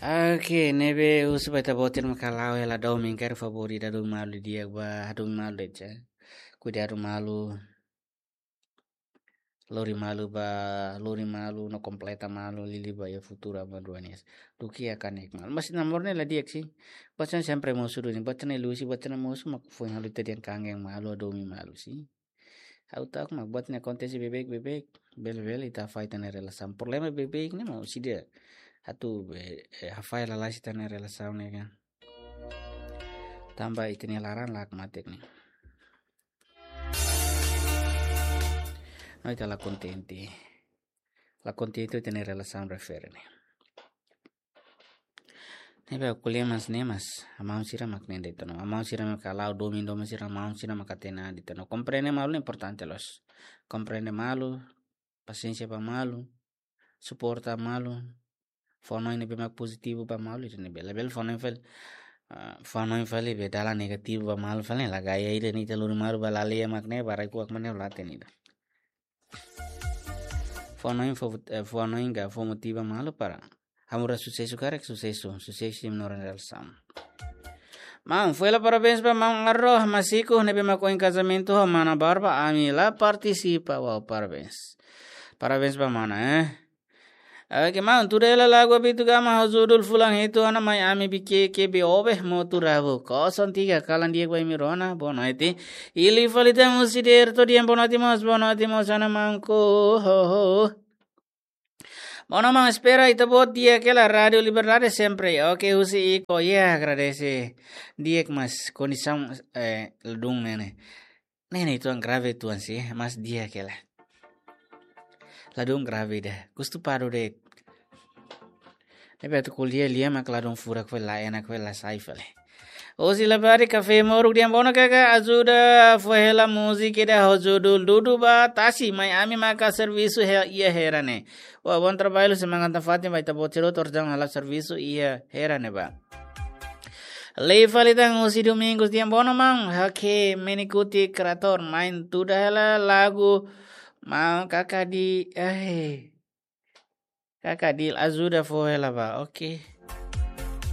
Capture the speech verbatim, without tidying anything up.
Oke, nebe usba ta botir makalau ela dau mingkar favori da dum malu dia ba hadung malu deja. Kude adu malu, lori malu ba lori malu no completa malu lili ba ya futura ba duanias. Duki akan ek malu. Mas namorne la dia sih. Bacan sempre mau sudu ni bacan lusi bacan mau su mak foi halu tedian kangeng malu adomi malu sih. Au tak mak buat ne kontesi bebek bebek bel bel ita fight na relação. Problema bebek ne mau si dia. Atu hafai la lasi tane relação ne kan. Tambah itini laran lak matek ni. No ita la contenti. La contenti itini relação refere. Nebe kuliah mas nemas, amau sira mak nende tono, amau sira mak kalau domin domin sira amau sira mak atena di tono. Comprende malu importante los. Comprende malu, paciencia pa malu, suporta malu, fono ini bemak positivo pa malu itu nebe. Lebel fono infel, fono infel ibe dala negativo pa malu fale la gaya ide ni telur malu balali ya mak ne barai kuak mane ulate ni. Fono info fono inga fo motiva malu para Hamura sucesso karek sucesso, sucesso menor relação. Mang, foi lá parabéns para Mang Arroz, Masico, nebe mako em casamento, mana barba, ami lá participa, wow, parabéns. Parabéns para mana, eh? Oke, Mang, tu rela lagu bitu gama hazudul fulang itu ana mai ami bike ke be obe mo tu rabu. Koson tiga kalan dia gua mirona, bono iti. Ili falita musider to dia bono timos, bono timos ana mangko, ho ho. Bueno, man, espera, y te voy a decir que la radio Libertad siempre, ok, usi iko, ya, agradece, diek mas, condição, eh, ledung nene, nene itu yang grave tuan sih, mas dia que la, ladung grave dah, gusto paro dek, tapi tu kuliah liam mak ladung furak fe la enak fe la saifale. Osi la bari cafe moruk diam bono kaka ajuda fuhela musik ida hojudul dudu ba tasi mai ami maka servisu he ia herane. Wa bon trabalho se manganta fatim vai tabotero torjang hala servisu ia herane ba. Lei falidang osi domingos diam bono mang hake menikuti kreator main tuda hela lagu mau kakak di eh kakak di ajuda fuhela ba. Oke. Okay.